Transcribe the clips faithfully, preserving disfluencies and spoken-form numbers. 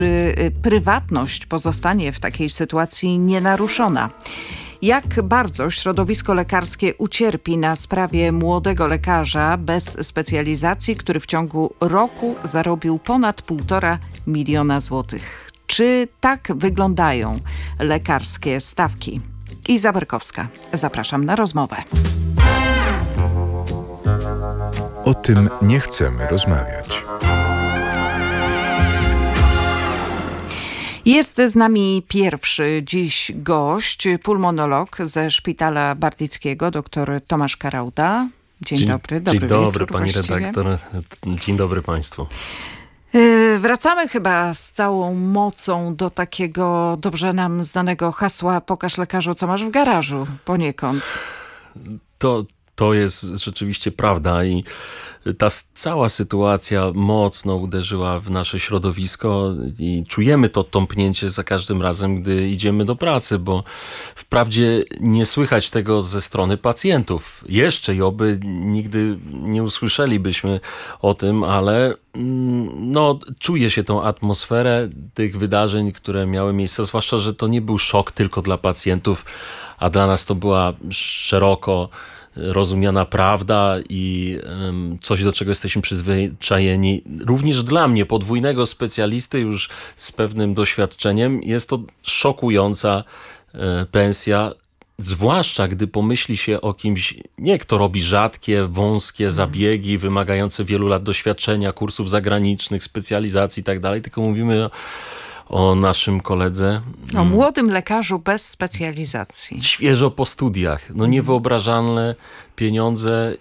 Prywatność pozostanie w takiej sytuacji nienaruszona. Jak bardzo środowisko lekarskie ucierpi na sprawie młodego lekarza bez specjalizacji, który w ciągu roku zarobił ponad półtora miliona złotych. Czy tak wyglądają lekarskie stawki? Iza Berkowska. Zapraszam na rozmowę. O tym nie chcemy rozmawiać. Jest z nami pierwszy dziś gość, pulmonolog ze Szpitala Barlickiego, dr Tomasz Karauta. Dzień, dzień dobry. Dobry Dzień dobry, wieczór, pani właściwie. redaktor. Dzień dobry państwu. Yy, wracamy chyba z całą mocą do takiego dobrze nam znanego hasła: pokaż lekarzu, co masz w garażu, poniekąd. To, to jest rzeczywiście prawda i ta cała sytuacja mocno uderzyła w nasze środowisko i czujemy to tąpnięcie za każdym razem, gdy idziemy do pracy, bo wprawdzie nie słychać tego ze strony pacjentów. Jeszcze i oby nigdy nie usłyszelibyśmy o tym, ale no, czuje się tą atmosferę tych wydarzeń, które miały miejsce, zwłaszcza, że to nie był szok tylko dla pacjentów, a dla nas to była szeroko rozumiana prawda i um, coś, do czego jesteśmy przyzwyczajeni. Również dla mnie, podwójnego specjalisty już z pewnym doświadczeniem, jest to szokująca e, pensja, zwłaszcza gdy pomyśli się o kimś, nie kto robi rzadkie, wąskie zabiegi wymagające wielu lat doświadczenia, kursów zagranicznych, specjalizacji i tak dalej, tylko mówimy o o naszym koledze. O młodym lekarzu bez specjalizacji. Świeżo po studiach. No niewyobrażalne pieniądze.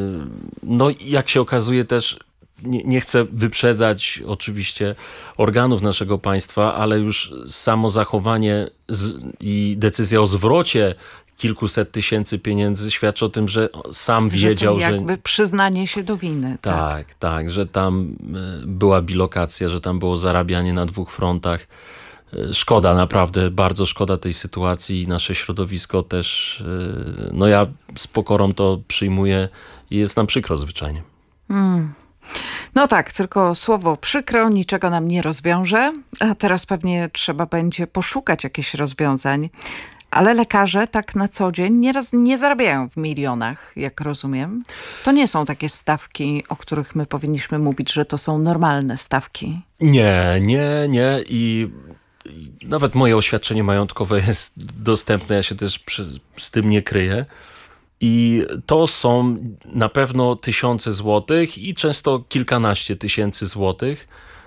No jak się okazuje też, nie, nie chcę wyprzedzać oczywiście organów naszego państwa, ale już samo zachowanie z, i decyzja o zwrocie kilkuset tysięcy pieniędzy świadczy o tym, że sam że wiedział, to jakby że... jakby przyznanie się do winy. Tak, tak, tak, że tam była bilokacja, że tam było zarabianie na dwóch frontach. Szkoda, naprawdę, bardzo szkoda tej sytuacji i nasze środowisko też, no ja z pokorą to przyjmuję i jest nam przykro zwyczajnie. Hmm. No tak, tylko słowo przykro niczego nam nie rozwiąże, a teraz pewnie trzeba będzie poszukać jakichś rozwiązań. Ale lekarze tak na co dzień nieraz nie zarabiają w milionach, jak rozumiem. To nie są takie stawki, o których my powinniśmy mówić, że to są normalne stawki. Nie, nie, nie i nawet moje oświadczenie majątkowe jest dostępne, ja się też przy, z tym nie kryję. I to są na pewno tysiące złotych i często kilkanaście tysięcy złotych.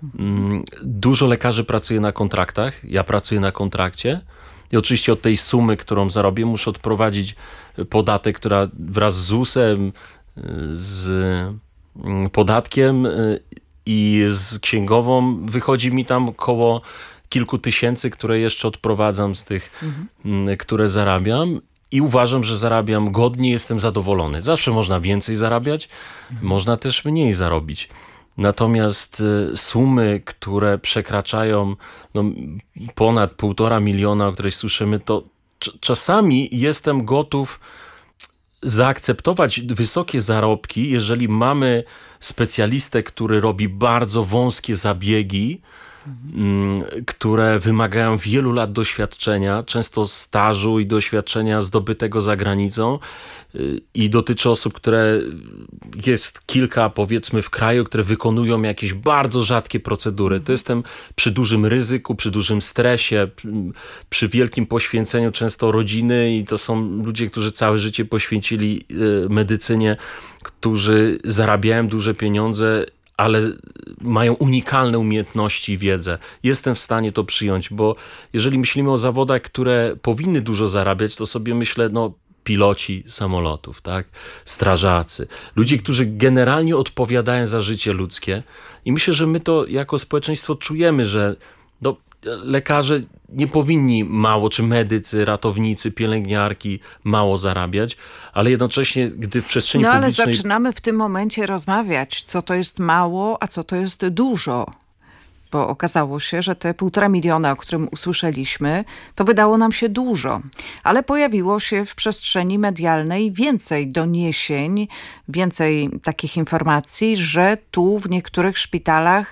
Dużo lekarzy pracuje na kontraktach, ja pracuję na kontrakcie. I oczywiście od tej sumy, którą zarobię, muszę odprowadzić podatek, która wraz z zusem, z podatkiem i z księgową wychodzi mi tam około kilku tysięcy, które jeszcze odprowadzam z tych, mhm. które zarabiam. I uważam, że zarabiam godnie, jestem zadowolony. Zawsze można więcej zarabiać, mhm. można też mniej zarobić. Natomiast sumy, które przekraczają no, ponad półtora miliona, o której słyszymy, to c- czasami jestem gotów zaakceptować wysokie zarobki, jeżeli mamy specjalistę, który robi bardzo wąskie zabiegi, mhm. które wymagają wielu lat doświadczenia, często stażu i doświadczenia zdobytego za granicą i dotyczy osób, które jest kilka powiedzmy w kraju, które wykonują jakieś bardzo rzadkie procedury. To jestem przy dużym ryzyku, przy dużym stresie, przy wielkim poświęceniu często rodziny i to są ludzie, którzy całe życie poświęcili medycynie, którzy zarabiają duże pieniądze, ale mają unikalne umiejętności i wiedzę. Jestem w stanie to przyjąć, bo jeżeli myślimy o zawodach, które powinny dużo zarabiać, to sobie myślę, no piloci samolotów, tak? Strażacy, ludzie, którzy generalnie odpowiadają za życie ludzkie i myślę, że my to jako społeczeństwo czujemy, że no, lekarze nie powinni mało, czy medycy, ratownicy, pielęgniarki mało zarabiać, ale jednocześnie, gdy w przestrzeni no, publicznej... No ale zaczynamy w tym momencie rozmawiać, co to jest mało, a co to jest dużo. Bo okazało się, że te półtora miliona, o którym usłyszeliśmy, to wydało nam się dużo. Ale pojawiło się w przestrzeni medialnej więcej doniesień, więcej takich informacji, że tu w niektórych szpitalach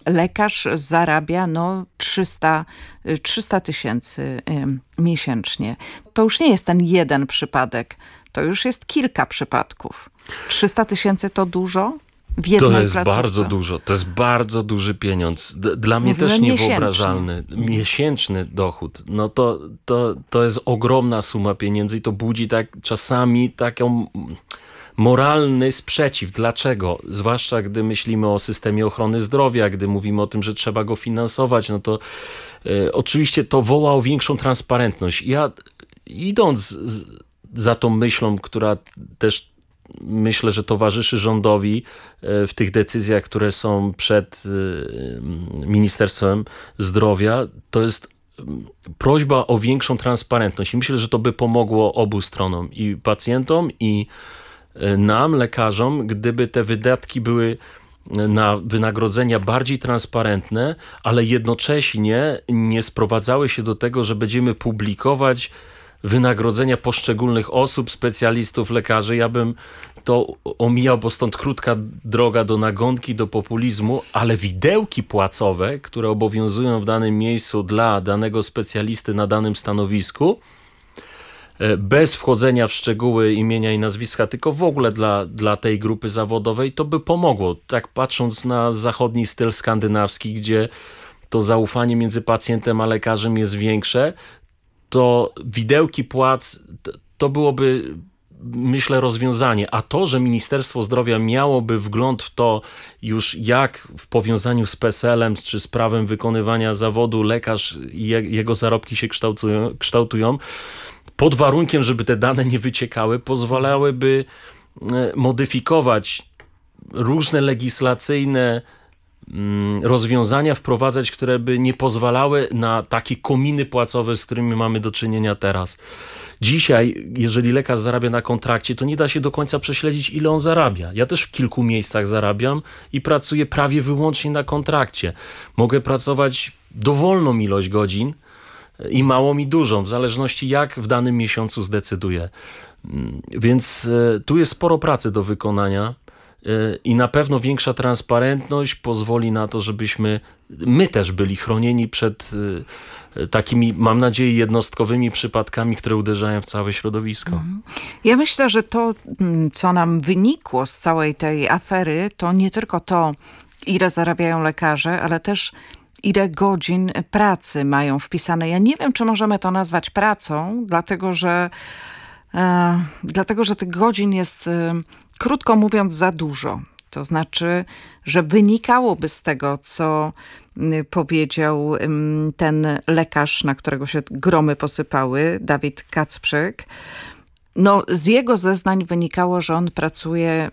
lekarz zarabia no trzysta tysięcy miesięcznie. To już nie jest ten jeden przypadek, to już jest kilka przypadków. trzysta tysięcy to dużo? W jednej to jest placówce. bardzo dużo, to jest bardzo duży pieniądz. D- Dla mnie Mówimy też miesięcznie. niewyobrażalny. Miesięczny dochód. No to, to, to jest ogromna suma pieniędzy i to budzi tak czasami taką moralny sprzeciw. Dlaczego? Zwłaszcza gdy myślimy o systemie ochrony zdrowia, gdy mówimy o tym, że trzeba go finansować, no to e, oczywiście to woła o większą transparentność. Ja idąc z, za tą myślą, która też myślę, że towarzyszy rządowi w tych decyzjach, które są przed Ministerstwem Zdrowia, to jest prośba o większą transparentność. I myślę, że to by pomogło obu stronom, i pacjentom, i nam, lekarzom, gdyby te wydatki były na wynagrodzenia bardziej transparentne, ale jednocześnie nie sprowadzały się do tego, że będziemy publikować wynagrodzenia poszczególnych osób, specjalistów, lekarzy. Ja bym to omijał, bo stąd krótka droga do nagonki, do populizmu, ale widełki płacowe, które obowiązują w danym miejscu dla danego specjalisty na danym stanowisku, bez wchodzenia w szczegóły imienia i nazwiska, tylko w ogóle dla, dla tej grupy zawodowej, to by pomogło. Tak patrząc na zachodni styl skandynawski, gdzie to zaufanie między pacjentem a lekarzem jest większe, to widełki płac to byłoby, myślę, rozwiązanie. A to, że Ministerstwo Zdrowia miałoby wgląd w to już jak w powiązaniu z P E S E L-em czy z prawem wykonywania zawodu lekarz i jego zarobki się kształtują, kształtują, pod warunkiem, żeby te dane nie wyciekały, pozwalałyby modyfikować różne legislacyjne rozwiązania, wprowadzać, które by nie pozwalały na takie kominy płacowe, z którymi mamy do czynienia teraz. Dzisiaj, jeżeli lekarz zarabia na kontrakcie, to nie da się do końca prześledzić, ile on zarabia. Ja też w kilku miejscach zarabiam i pracuję prawie wyłącznie na kontrakcie. Mogę pracować dowolną ilość godzin i małą i dużą, w zależności jak w danym miesiącu zdecyduję. Więc tu jest sporo pracy do wykonania. I na pewno większa transparentność pozwoli na to, żebyśmy my też byli chronieni przed takimi, mam nadzieję, jednostkowymi przypadkami, które uderzają w całe środowisko. Ja myślę, że to, co nam wynikło z całej tej afery, to nie tylko to, ile zarabiają lekarze, ale też ile godzin pracy mają wpisane. Ja nie wiem, czy możemy to nazwać pracą, dlatego że, e, dlatego, że tych godzin jest... E, krótko mówiąc, za dużo. To znaczy, że wynikałoby z tego, co powiedział ten lekarz, na którego się gromy posypały, Dawid Kacprzyk. No, z jego zeznań wynikało, że on pracuje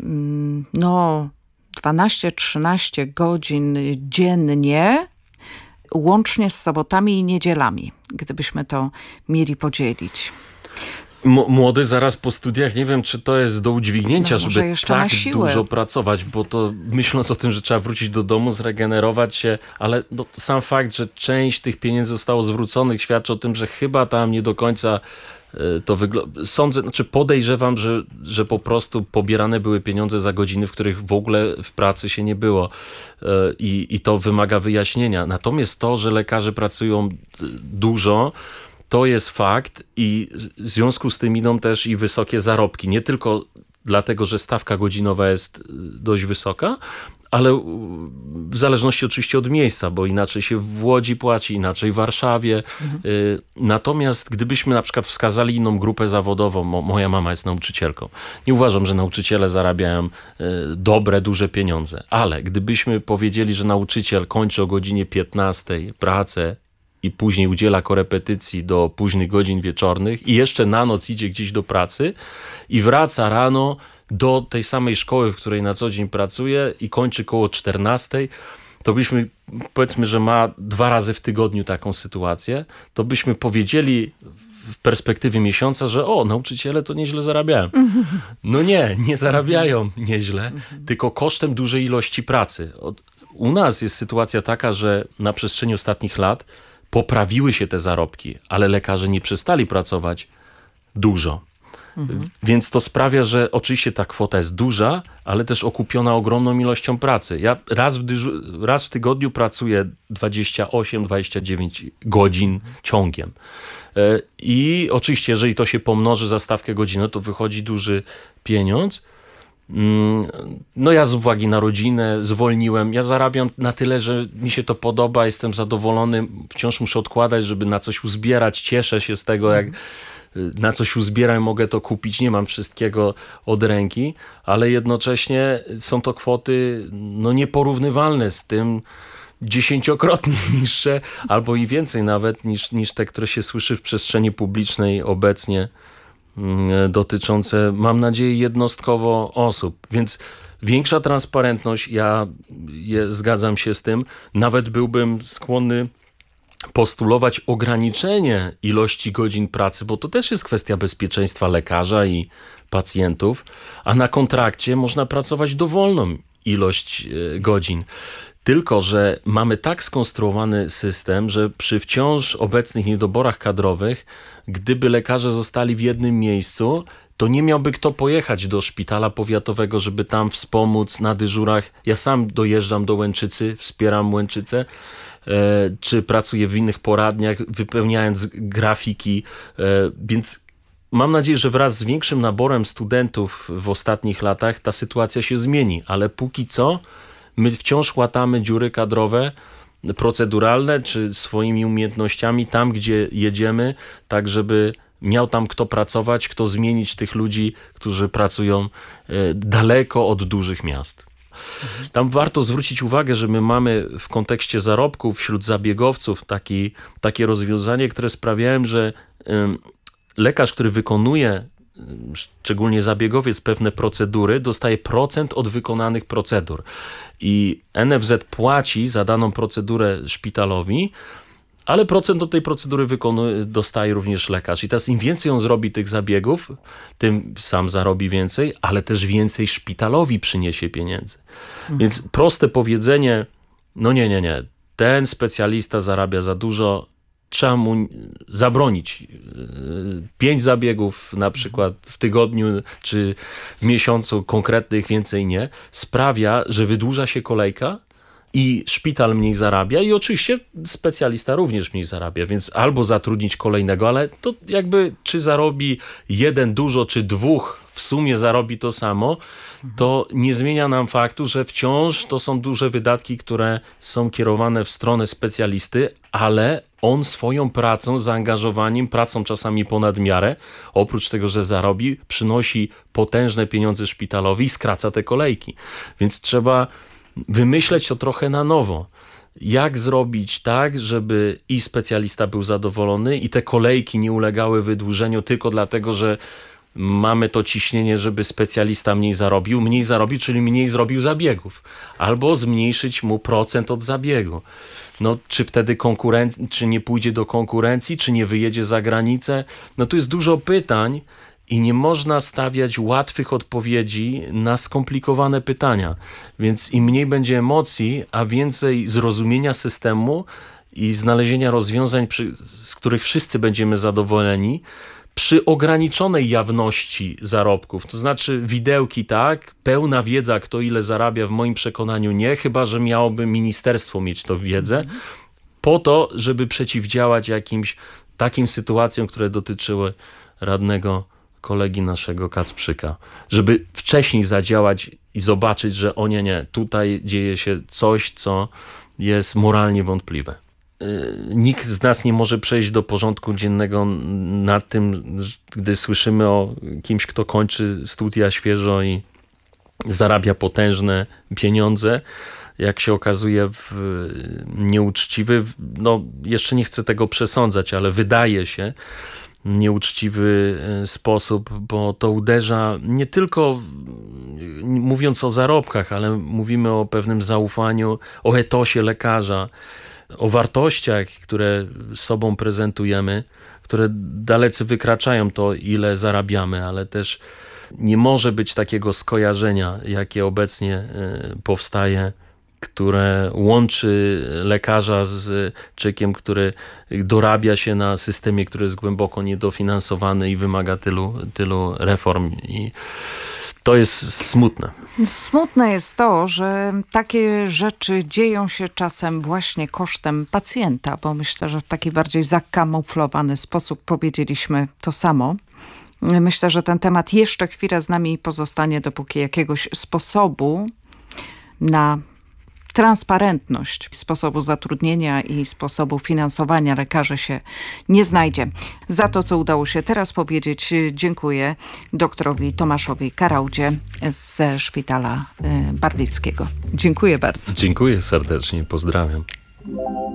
no, dwanaście trzynaście godzin dziennie, łącznie z sobotami i niedzielami, gdybyśmy to mieli podzielić. Młody zaraz po studiach, nie wiem, czy to jest do udźwignięcia, no, żeby tak dużo pracować, bo to myśląc o tym, że trzeba wrócić do domu, zregenerować się, ale no, sam fakt, że część tych pieniędzy zostało zwróconych, świadczy o tym, że chyba tam nie do końca to wygląda. Sądzę, znaczy podejrzewam, że, że po prostu pobierane były pieniądze za godziny, w których w ogóle w pracy się nie było i, i to wymaga wyjaśnienia. Natomiast to, że lekarze pracują dużo, to jest fakt i w związku z tym idą też i wysokie zarobki. Nie tylko dlatego, że stawka godzinowa jest dość wysoka, ale w zależności oczywiście od miejsca, bo inaczej się w Łodzi płaci, inaczej w Warszawie. Mhm. Natomiast gdybyśmy na przykład wskazali inną grupę zawodową, moja mama jest nauczycielką. Nie uważam, że nauczyciele zarabiają dobre, duże pieniądze, ale gdybyśmy powiedzieli, że nauczyciel kończy o godzinie piętnastej pracę i później udziela korepetycji do późnych godzin wieczornych i jeszcze na noc idzie gdzieś do pracy i wraca rano do tej samej szkoły, w której na co dzień pracuje i kończy koło czternastej, to byśmy, powiedzmy, że ma dwa razy w tygodniu taką sytuację, to byśmy powiedzieli w perspektywie miesiąca, że o, nauczyciele to nieźle zarabiają. No nie, nie zarabiają nieźle, tylko kosztem dużej ilości pracy. U nas jest sytuacja taka, że na przestrzeni ostatnich lat poprawiły się te zarobki, ale lekarze nie przestali pracować dużo. Mhm. Więc to sprawia, że oczywiście ta kwota jest duża, ale też okupiona ogromną ilością pracy. Ja raz w, dyżu- raz w tygodniu pracuję dwadzieścia osiem dwadzieścia dziewięć godzin ciągiem. I oczywiście, jeżeli to się pomnoży za stawkę godziny, to wychodzi duży pieniądz. No ja z uwagi na rodzinę zwolniłem. Ja zarabiam na tyle, że mi się to podoba, jestem zadowolony. Wciąż muszę odkładać, żeby na coś uzbierać. Cieszę się z tego, jak na coś uzbieram, mogę to kupić. Nie mam wszystkiego od ręki, ale jednocześnie są to kwoty no, nieporównywalne z tym, dziesięciokrotnie niższe, albo i więcej nawet niż, niż te, które się słyszy w przestrzeni publicznej obecnie, dotyczące, mam nadzieję, jednostkowo osób. Więc większa transparentność, ja je, zgadzam się z tym, nawet byłbym skłonny postulować ograniczenie ilości godzin pracy, bo to też jest kwestia bezpieczeństwa lekarza i pacjentów, a na kontrakcie można pracować dowolną ilość godzin. Tylko że mamy tak skonstruowany system, że przy wciąż obecnych niedoborach kadrowych, gdyby lekarze zostali w jednym miejscu, to nie miałby kto pojechać do szpitala powiatowego, żeby tam wspomóc na dyżurach. Ja sam dojeżdżam do Łęczycy, wspieram Łęczycę, czy pracuję w innych poradniach, wypełniając grafiki, więc mam nadzieję, że wraz z większym naborem studentów w ostatnich latach ta sytuacja się zmieni, ale póki co my wciąż łatamy dziury kadrowe, proceduralne, czy swoimi umiejętnościami tam, gdzie jedziemy, tak żeby miał tam kto pracować, kto zmienić tych ludzi, którzy pracują daleko od dużych miast. Tam warto zwrócić uwagę, że my mamy w kontekście zarobków wśród zabiegowców taki, takie rozwiązanie, które sprawiają, że lekarz, który wykonuje, szczególnie zabiegowiec, pewne procedury, dostaje procent od wykonanych procedur. I N F Z płaci za daną procedurę szpitalowi, ale procent od tej procedury wykonuje, dostaje również lekarz. I teraz im więcej on zrobi tych zabiegów, tym sam zarobi więcej, ale też więcej szpitalowi przyniesie pieniędzy. Mhm. Więc proste powiedzenie, no nie, nie, nie, ten specjalista zarabia za dużo, trzeba mu zabronić pięć zabiegów na przykład w tygodniu czy w miesiącu konkretnych, więcej nie, sprawia, że wydłuża się kolejka i szpital mniej zarabia i oczywiście specjalista również mniej zarabia, więc albo zatrudnić kolejnego, ale to jakby czy zarobi jeden dużo, czy dwóch w sumie zarobi to samo, to nie zmienia nam faktu, że wciąż to są duże wydatki, które są kierowane w stronę specjalisty, ale on swoją pracą, zaangażowaniem, pracą czasami ponad miarę, oprócz tego, że zarobi, przynosi potężne pieniądze szpitalowi i skraca te kolejki. Więc trzeba wymyśleć to trochę na nowo. Jak zrobić tak, żeby i specjalista był zadowolony i te kolejki nie ulegały wydłużeniu tylko dlatego, że mamy to ciśnienie, żeby specjalista mniej zarobił, mniej zarobił, czyli mniej zrobił zabiegów, albo zmniejszyć mu procent od zabiegu. No, czy wtedy konkurenc- czy nie pójdzie do konkurencji, czy nie wyjedzie za granicę? No tu jest dużo pytań i nie można stawiać łatwych odpowiedzi na skomplikowane pytania. Więc im mniej będzie emocji, a więcej zrozumienia systemu i znalezienia rozwiązań, przy, z których wszyscy będziemy zadowoleni, przy ograniczonej jawności zarobków, to znaczy widełki tak, pełna wiedza, kto ile zarabia, w moim przekonaniu nie, chyba że miałoby ministerstwo mieć tą wiedzę, po to, żeby przeciwdziałać jakimś takim sytuacjom, które dotyczyły radnego kolegi naszego Kacprzyka, żeby wcześniej zadziałać i zobaczyć, że o nie, nie, tutaj dzieje się coś, co jest moralnie wątpliwe. Nikt z nas nie może przejść do porządku dziennego nad tym, gdy słyszymy o kimś, kto kończy studia świeżo i zarabia potężne pieniądze, jak się okazuje, w nieuczciwy, no jeszcze nie chcę tego przesądzać, ale wydaje się, nieuczciwy sposób, bo to uderza nie tylko mówiąc o zarobkach, ale mówimy o pewnym zaufaniu, o etosie lekarza, o wartościach, które sobą prezentujemy, które dalece wykraczają to, ile zarabiamy, ale też nie może być takiego skojarzenia, jakie obecnie powstaje które łączy lekarza z człowiekiem, który dorabia się na systemie, który jest głęboko niedofinansowany i wymaga tylu, tylu reform. I to jest smutne. Smutne jest to, że takie rzeczy dzieją się czasem właśnie kosztem pacjenta, bo myślę, że w taki bardziej zakamuflowany sposób powiedzieliśmy to samo. Myślę, że ten temat jeszcze chwilę z nami pozostanie, dopóki jakiegoś sposobu na transparentność sposobu zatrudnienia i sposobu finansowania lekarzy się nie znajdzie. Za to, co udało się teraz powiedzieć, dziękuję doktorowi Tomaszowi Karaudzie ze Szpitala Bardlickiego. Dziękuję bardzo. Dziękuję serdecznie, pozdrawiam.